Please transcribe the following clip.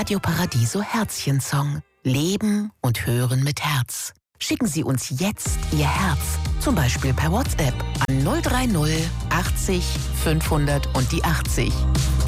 Radio Paradiso Herzchen-Song. Leben und hören mit Herz. Schicken Sie uns jetzt Ihr Herz, zum Beispiel per WhatsApp an 030 80 500 und die 80.